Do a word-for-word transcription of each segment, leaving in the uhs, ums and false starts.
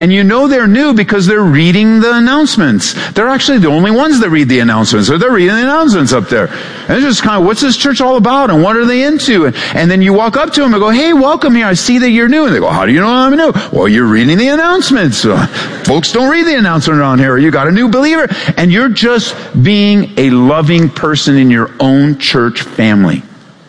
And you know they're new because they're reading the announcements. They're actually the only ones that read the announcements. Or they're reading the announcements up there. And it's just kind of, what's this church all about? And what are they into? And, and then you walk up to them and go, hey, welcome here. I see that you're new. And they go, how do you know I'm new? Well, you're reading the announcements. Uh, folks don't read the announcement around here. You got a new believer. And you're just being a loving person in your own church family.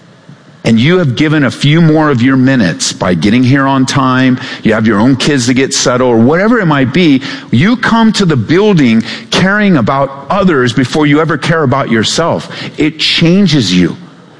And you have given a few more of your minutes by getting here on time. You have your own kids to get settled or whatever it might be. You come to the building caring about others before you ever care about yourself. It changes you.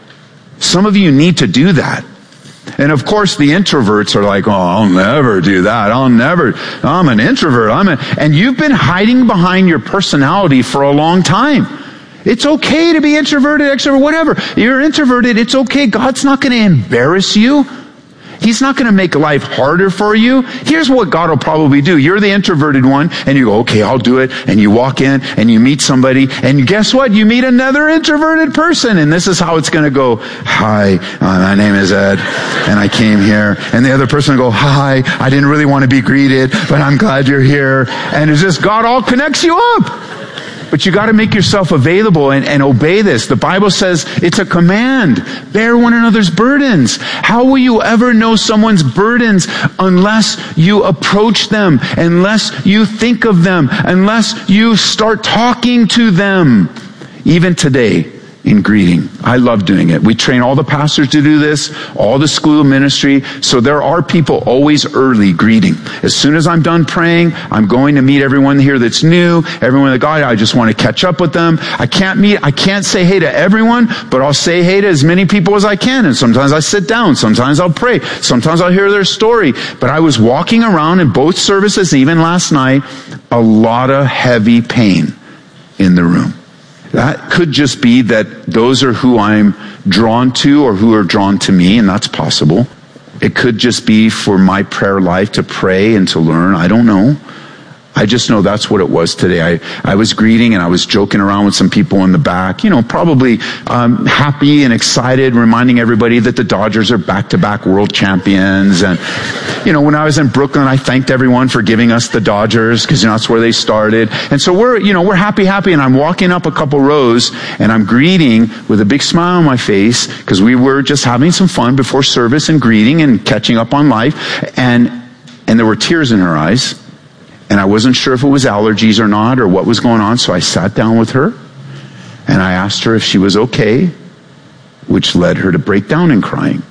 Some of you need to do that. And of course the introverts are like, oh, I'll never do that. I'll never, I'm an introvert. I'm a, and you've been hiding behind your personality for a long time. It's okay to be introverted, extrovert, whatever. You're introverted, it's okay. God's not going to embarrass you. He's not going to make life harder for you. Here's what God will probably do. You're the introverted one, and you go, okay, I'll do it. And you walk in, and you meet somebody, and guess what? You meet another introverted person, and this is how it's going to go. Hi, uh, my name is Ed, and I came here. And the other person will go, hi, I didn't really want to be greeted, but I'm glad you're here. And it's just God all connects you up. But you got to make yourself available and, and obey this. The Bible says it's a command. Bear one another's burdens. How will you ever know someone's burdens unless you approach them, unless you think of them, unless you start talking to them? Even today, in greeting. I love doing it. We train all the pastors to do this, all the school ministry. So there are people always early greeting. As soon as I'm done praying, I'm going to meet everyone here that's new, everyone that got it. I just want to catch up with them. I can't meet, I can't say hey to everyone, but I'll say hey to as many people as I can. And sometimes I sit down. Sometimes I'll pray. Sometimes I'll hear their story. But I was walking around in both services, even last night, a lot of heavy pain in the room. That could just be that those are who I'm drawn to or who are drawn to me, and that's possible. It could just be for my prayer life to pray and to learn. I don't know. I just know that's what it was today. I, I was greeting and I was joking around with some people in the back, you know, probably um, happy and excited, reminding everybody that the Dodgers are back-to-back world champions. And, you know, when I was in Brooklyn, I thanked everyone for giving us the Dodgers because, you know, that's where they started. And so we're, you know, we're happy, happy. And I'm walking up a couple rows and I'm greeting with a big smile on my face because we were just having some fun before service and greeting and catching up on life. And, and there were tears in her eyes. And I wasn't sure if it was allergies or not or what was going on. So I sat down with her and I asked her if she was okay, which led her to break down in crying.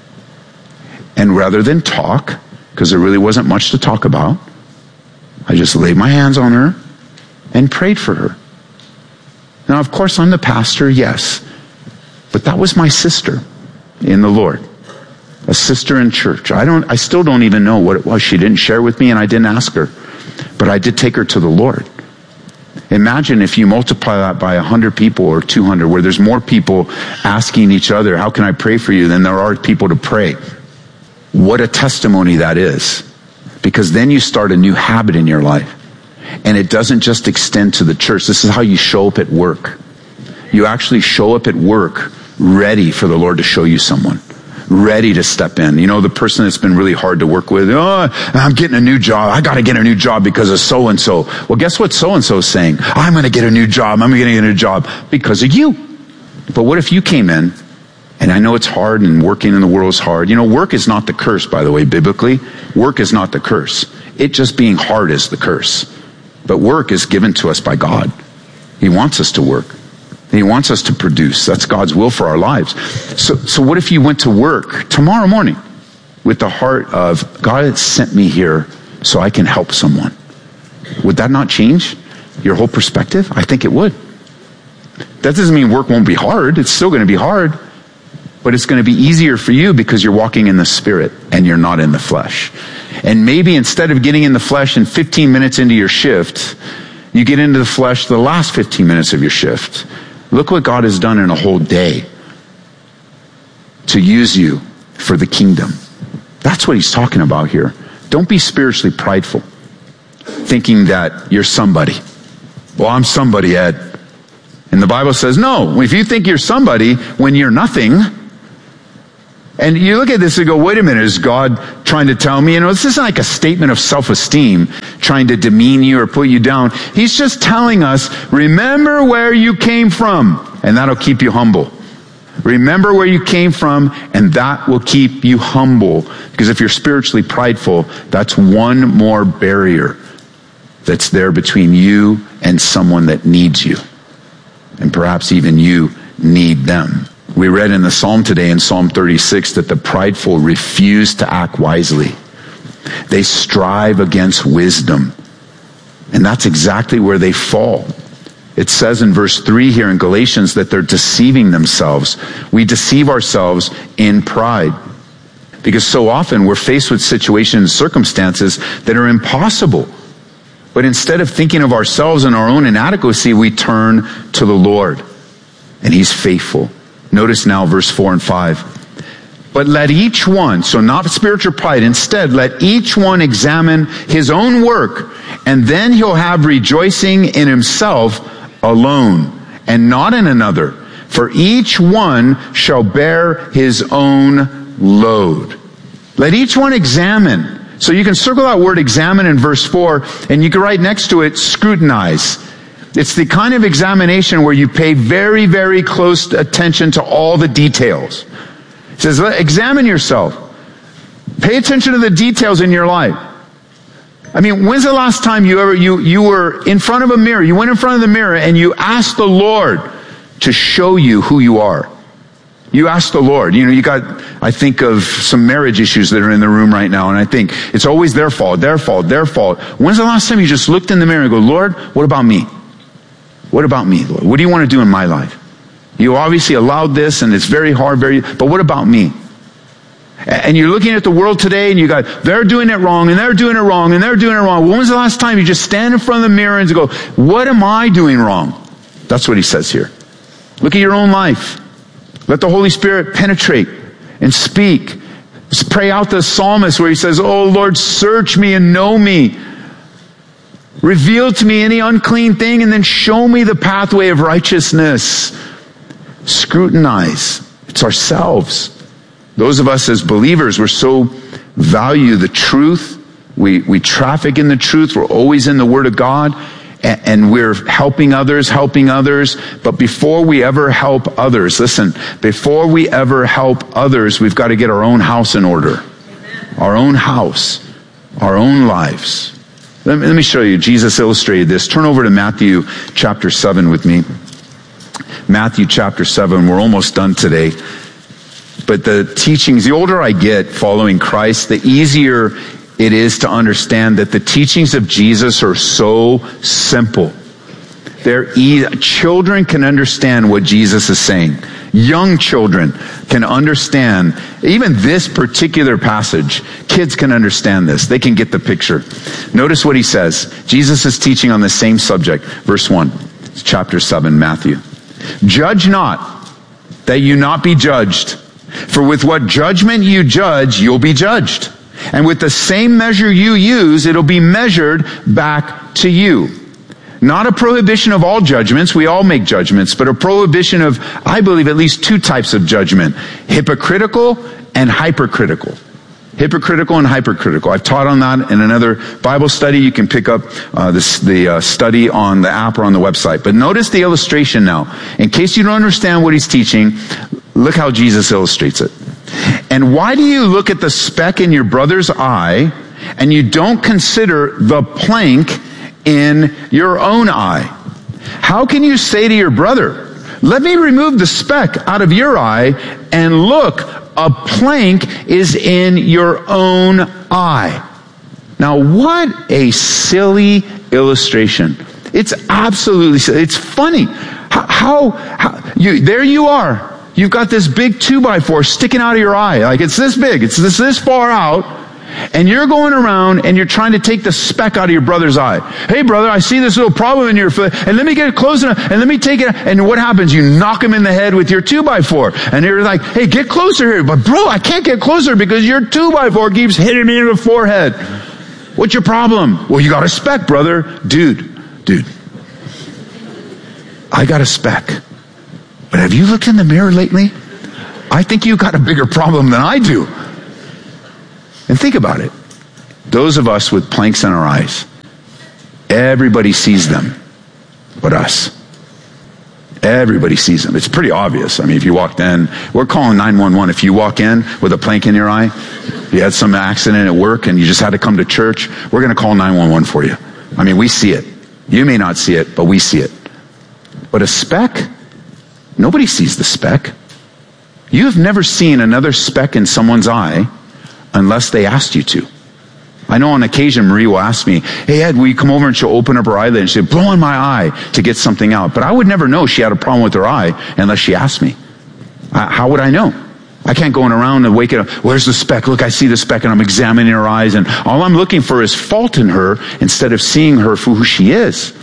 And rather than talk, because there really wasn't much to talk about, I just laid my hands on her and prayed for her. Now, of course, I'm the pastor, yes. But that was my sister in the Lord. A sister in church. I don't, I still don't even know what it was. She didn't share with me and I didn't ask her. But I did take her to the Lord. Imagine if you multiply that by one hundred people or two hundred, where there's more people asking each other, how can I pray for you, than there are people to pray. What a testimony that is. Because then you start a new habit in your life. And it doesn't just extend to the church. This is how you show up at work. You actually show up at work ready for the Lord to show you someone. Ready to step in. You know, the person that's been really hard to work with, oh, I'm getting a new job. I got to get a new job because of so-and-so. Well, guess what so-and-so is saying? I'm going to get a new job. I'm going to get a new job because of you. But what if you came in, and I know it's hard and working in the world is hard. You know, work is not the curse, by the way, biblically. Work is not the curse. It just being hard is the curse. But work is given to us by God. He wants us to work. He wants us to produce. That's God's will for our lives. So, so what if you went to work tomorrow morning with the heart of, God has sent me here so I can help someone? Would that not change your whole perspective? I think it would. That doesn't mean work won't be hard. It's still going to be hard. But it's going to be easier for you because you're walking in the Spirit and you're not in the flesh. And maybe instead of getting in the flesh in fifteen minutes into your shift, you get into the flesh the last fifteen minutes of your shift. Look what God has done in a whole day to use you for the kingdom. That's what he's talking about here. Don't be spiritually prideful, thinking that you're somebody. Well, I'm somebody, Ed. And the Bible says, no, if you think you're somebody when you're nothing, And you look at this and go, wait a minute, is God trying to tell me? You know, this isn't like a statement of self-esteem, trying to demean you or put you down. He's just telling us, remember where you came from, and that'll keep you humble. Remember where you came from, and that will keep you humble. Because if you're spiritually prideful, that's one more barrier that's there between you and someone that needs you. And perhaps even you need them. We read in the Psalm today, in Psalm thirty-six, that the prideful refuse to act wisely. They strive against wisdom. And that's exactly where they fall. It says in verse three here in Galatians that they're deceiving themselves. We deceive ourselves in pride. Because so often we're faced with situations and circumstances that are impossible. But instead of thinking of ourselves and our own inadequacy, we turn to the Lord. And He's faithful. Notice now verse four and five. But let each one, so not spiritual pride, instead let each one examine his own work, and then he'll have rejoicing in himself alone, and not in another. For each one shall bear his own load. Let each one examine. So you can circle that word examine in verse four, and you can write next to it scrutinize. It's the kind of examination where you pay very, very close attention to all the details. It says, examine yourself. Pay attention to the details in your life. I mean, when's the last time you ever, you, you were in front of a mirror, you went in front of the mirror and you asked the Lord to show you who you are? You ask the Lord. You know, you got, I think of some marriage issues that are in the room right now, and I think it's always their fault, their fault, their fault. When's the last time you just looked in the mirror and go, Lord, what about me? What about me, Lord? What do you want to do in my life? You obviously allowed this, and it's very hard, very, but what about me? And you're looking at the world today, and you got, they're doing it wrong, and they're doing it wrong, and they're doing it wrong. When was the last time you just stand in front of the mirror and go, what am I doing wrong? That's what he says here. Look at your own life. Let the Holy Spirit penetrate and speak. Just pray out the psalmist where he says, oh Lord, search me and know me. Reveal to me any unclean thing and then show me the pathway of righteousness. Scrutinize. It's ourselves. Those of us as believers, we're so value the truth. We, we traffic in the truth. We're always in the Word of God. And we're helping others, helping others. But before we ever help others, listen, before we ever help others, we've got to get our own house in order. Amen. Our own house, our own lives. Let me, let me show you. Jesus illustrated this. Turn over to Matthew chapter seven with me. Matthew chapter seven. We're almost done today. But the teachings, the older I get following Christ, the easier it is to understand that the teachings of Jesus are so simple. They're e- children can understand what Jesus is saying. Young children can understand even this particular passage. Kids can understand this. They can get the picture. Notice what he says. Jesus is teaching on the same subject. Verse one, chapter seven, Matthew. Judge not, that you not be judged. For with what judgment you judge, you'll be judged. And with the same measure you use, it'll be measured back to you. Not a prohibition of all judgments. We all make judgments, but a prohibition of, I believe, at least two types of judgment. Hypocritical and hypercritical. Hypocritical and hypercritical. I've taught on that in another Bible study. You can pick up uh, this, the uh, study on the app or on the website. But notice the illustration now. In case you don't understand what he's teaching, look how Jesus illustrates it. And why do you look at the speck in your brother's eye and you don't consider the plank in your own eye? How can you say to your brother, let me remove the speck out of your eye, and look, a plank is in your own eye? Now, what a silly illustration. It's absolutely silly. It's funny. How, how, how you, there you are. You've got this big two by four sticking out of your eye. Like it's this big. It's this, this far out. And you're going around and you're trying to take the speck out of your brother's eye. Hey brother, I see this little problem in your foot. And let me get it close enough. And let me take it. And what happens? You knock him in the head with your two by four. And you're like, hey, get closer here. But bro, I can't get closer because your two by four keeps hitting me in the forehead. What's your problem? Well, you got a speck, brother. Dude, dude. I got a speck. But have you looked in the mirror lately? I think you got a bigger problem than I do. And think about it. Those of us with planks in our eyes, everybody sees them but us. Everybody sees them. It's pretty obvious. I mean, if you walked in, we're calling nine one one. If you walk in with a plank in your eye, you had some accident at work and you just had to come to church, we're going to call nine one one for you. I mean, we see it. You may not see it, but we see it. But a speck, nobody sees the speck. You have never seen another speck in someone's eye unless they asked you to. I know on occasion Marie will ask me, hey Ed, will you come over, and she'll open up her eyelid and she'll blow in my eye to get something out. But I would never know she had a problem with her eye unless she asked me. Uh, how would I know? I can't go around and wake it up. Where's the speck? Look, I see the speck, and I'm examining her eyes, and all I'm looking for is fault in her instead of seeing her for who she is.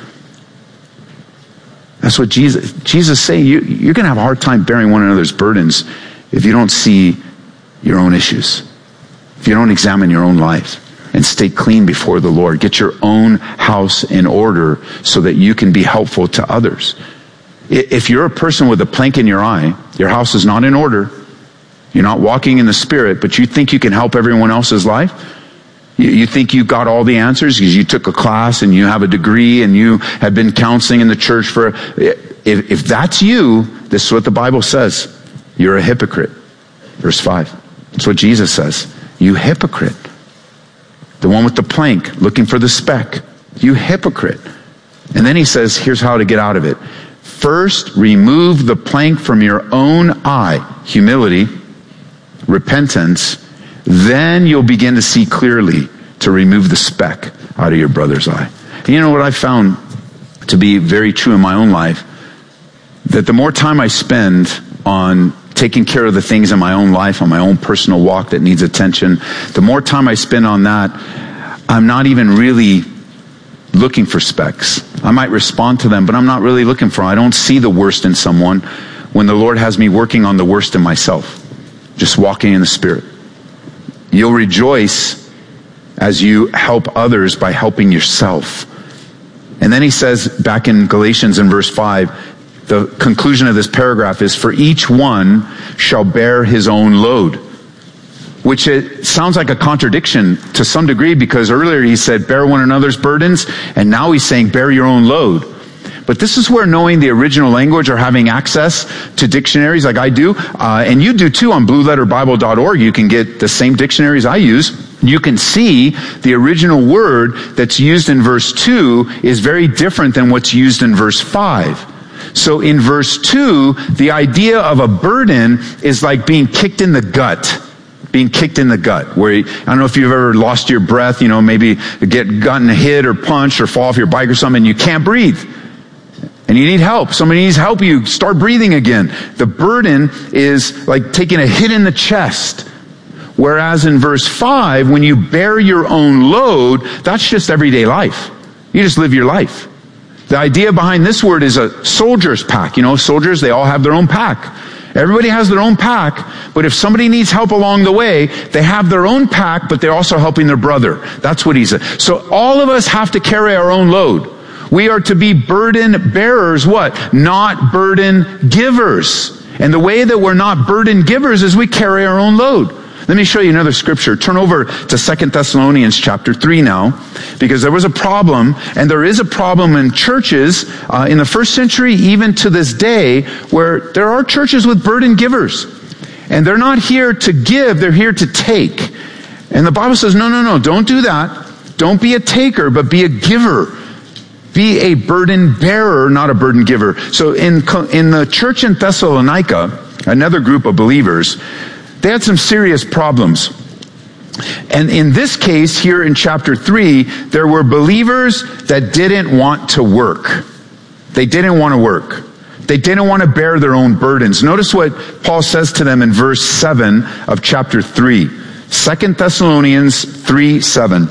That's what Jesus, Jesus saying. You, you're going to have a hard time bearing one another's burdens if you don't see your own issues, if you don't examine your own life and stay clean before the Lord. Get your own house in order so that you can be helpful to others. If you're a person with a plank in your eye, your house is not in order, you're not walking in the Spirit, but you think you can help everyone else's life, you think you got all the answers because you took a class and you have a degree and you have been counseling in the church for, if, if that's you, this is what the Bible says. You're a hypocrite. Verse five. That's what Jesus says. You hypocrite. The one with the plank, looking for the speck. You hypocrite. And then he says, here's how to get out of it. First, remove the plank from your own eye. Humility, repentance. Then you'll begin to see clearly to remove the speck out of your brother's eye. And you know what I found to be very true in my own life? That the more time I spend on taking care of the things in my own life, on my own personal walk that needs attention, the more time I spend on that, I'm not even really looking for specks. I might respond to them, but I'm not really looking for them. I don't see the worst in someone when the Lord has me working on the worst in myself, just walking in the Spirit. You'll rejoice as you help others by helping yourself. And then he says back in Galatians in verse five, the conclusion of this paragraph is, for each one shall bear his own load. Which it sounds like a contradiction to some degree, because earlier he said, bear one another's burdens, and now he's saying, bear your own load. But this is where knowing the original language or having access to dictionaries like I do, uh, and you do too on blue letter bible dot org, you can get the same dictionaries I use. You can see the original word that's used in verse two is very different than what's used in verse five. So in verse two, the idea of a burden is like being kicked in the gut. Being kicked in the gut, where you, I don't know if you've ever lost your breath, you know, maybe get gotten hit or punched or fall off your bike or something, and you can't breathe. And you need help. Somebody needs help you start breathing again. The burden is like taking a hit in the chest. Whereas in verse five, when you bear your own load, that's just everyday life. You just live your life. The idea behind this word is a soldier's pack. You know, soldiers, they all have their own pack. Everybody has their own pack, but if somebody needs help along the way, they have their own pack, but they're also helping their brother. That's what he said. So all of us have to carry our own load. We are to be burden bearers, what? Not burden givers. And the way that we're not burden givers is we carry our own load. Let me show you another scripture. Turn over to Second Thessalonians chapter three now, because there was a problem, and there is a problem in churches uh, in the first century, even to this day, where there are churches with burden givers. And they're not here to give, they're here to take. And the Bible says, no, no, no, don't do that. Don't be a taker, but be a giver. Be a burden bearer, not a burden giver. So in, in the church in Thessalonica, another group of believers, they had some serious problems. And in this case, here in chapter three, there were believers that didn't want to work. They didn't want to work. They didn't want to bear their own burdens. Notice what Paul says to them in verse seven of chapter three. Second Thessalonians three seven.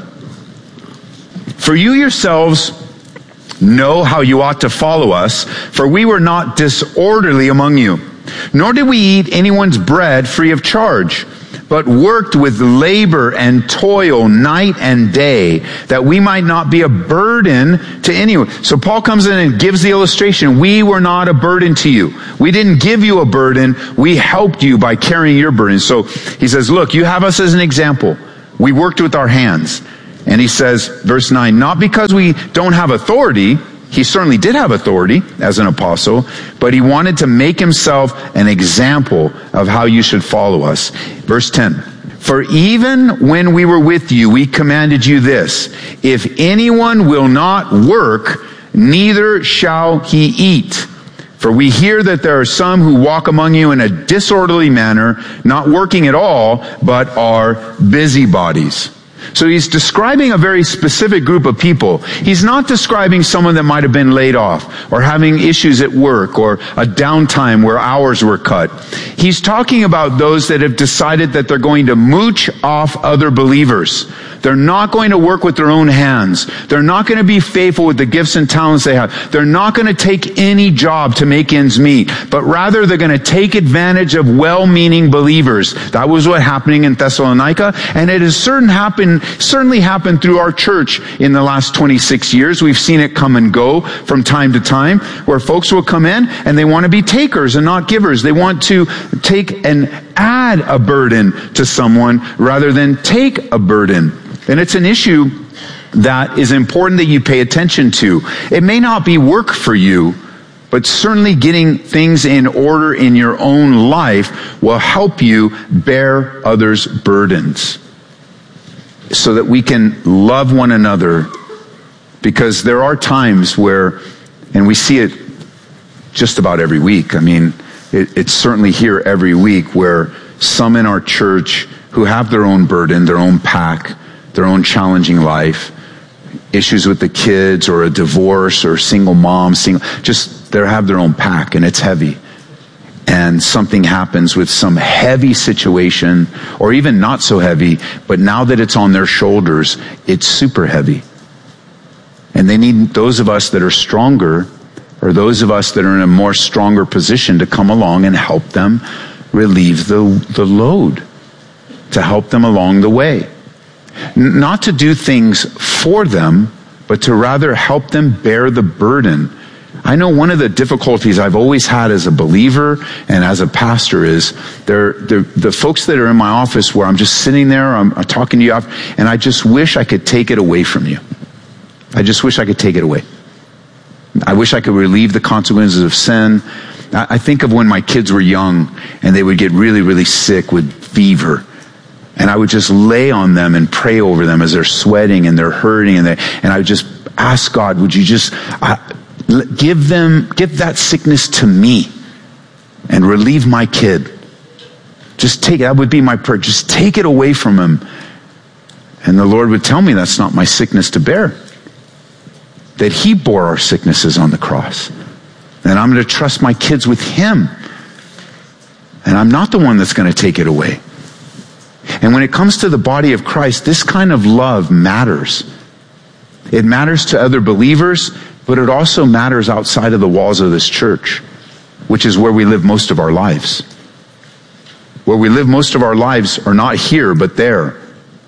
For you yourselves know how you ought to follow us, for we were not disorderly among you. Nor did we eat anyone's bread free of charge, but worked with labor and toil night and day, that we might not be a burden to anyone. So Paul comes in and gives the illustration. We were not a burden to you. We didn't give you a burden. We helped you by carrying your burden. So he says, look, you have us as an example. We worked with our hands. And he says, verse nine, not because we don't have authority. He certainly did have authority as an apostle, but he wanted to make himself an example of how you should follow us. Verse ten, for even when we were with you, we commanded you this: if anyone will not work, neither shall he eat. For we hear that there are some who walk among you in a disorderly manner, not working at all, but are busybodies. So he's describing a very specific group of people. He's not describing someone that might have been laid off or having issues at work or a downtime where hours were cut. He's talking about those that have decided that they're going to mooch off other believers. They're not going to work with their own hands. They're not going to be faithful with the gifts and talents they have. They're not going to take any job to make ends meet, but rather they're going to take advantage of well-meaning believers. That was what happening in Thessalonica, and it has certain happen, certainly happened through our church in the last twenty-six years. We've seen it come and go from time to time, where folks will come in and they want to be takers and not givers. They want to take and add a burden to someone rather than take a burden. And it's an issue that is important that you pay attention to. It may not be work for you, but certainly getting things in order in your own life will help you bear others' burdens so that we can love one another. Because there are times where, and we see it just about every week. I mean, it, it's certainly here every week where some in our church who have their own burden, their own pack, their own challenging life, issues with the kids or a divorce or single mom, single, just they have their own pack and it's heavy. And something happens with some heavy situation or even not so heavy, but now that it's on their shoulders, it's super heavy. And they need those of us that are stronger or those of us that are in a more stronger position to come along and help them relieve the, the load, to help them along the way. Not to do things for them, but to rather help them bear the burden. I know one of the difficulties I've always had as a believer and as a pastor is they're, they're, the folks that are in my office where I'm just sitting there, I'm, I'm talking to you, and I just wish I could take it away from you. I just wish I could take it away. I wish I could relieve the consequences of sin. I, I think of when my kids were young and they would get really, really sick with fever. And I would just lay on them and pray over them as they're sweating and they're hurting. And, they, and I would just ask God, would you just uh, give them, give that sickness to me and relieve my kid. Just take it. That would be my prayer. Just take it away from him. And the Lord would tell me that's not my sickness to bear. That he bore our sicknesses on the cross. And I'm going to trust my kids with him. And I'm not the one that's going to take it away. And when it comes to the body of Christ, this kind of love matters. It matters to other believers, but it also matters outside of the walls of this church, which is where we live most of our lives. Where we live most of our lives are not here, but there.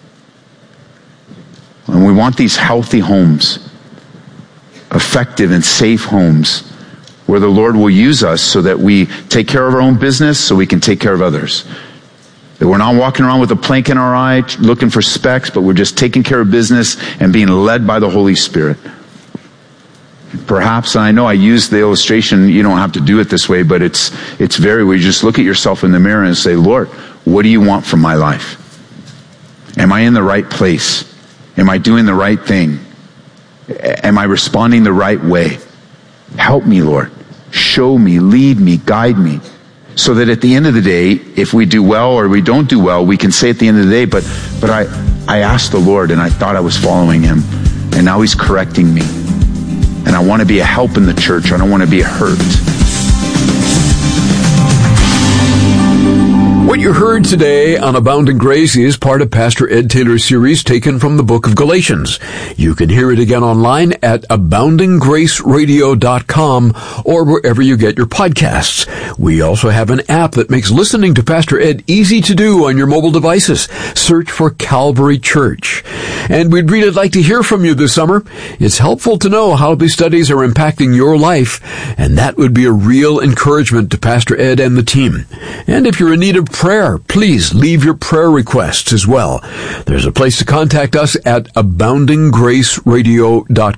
And we want these healthy homes, effective and safe homes, where the Lord will use us so that we take care of our own business so we can take care of others. That we're not walking around with a plank in our eye looking for specks, but we're just taking care of business and being led by the Holy Spirit. Perhaps, and I know I use the illustration, you don't have to do it this way, but it's it's very where you just look at yourself in the mirror and say, Lord, what do you want from my life? Am I in the right place? Am I doing the right thing? Am I responding the right way? Help me, Lord. Show me, lead me, guide me. So that at the end of the day, if we do well or we don't do well, we can say at the end of the day, but but I, I asked the Lord and I thought I was following him. And now he's correcting me. And I want to be a help in the church. I don't want to be a hurt. What you heard today on Abounding Grace is part of Pastor Ed Taylor's series taken from the book of Galatians. You can hear it again online at abounding grace radio dot com or wherever you get your podcasts. We also have an app that makes listening to Pastor Ed easy to do on your mobile devices. Search for Calvary Church. And we'd really like to hear from you this summer. It's helpful to know how these studies are impacting your life, and that would be a real encouragement to Pastor Ed and the team. And if you're in need of prayer, please leave your prayer requests as well. There's a place to contact us at abounding grace radio dot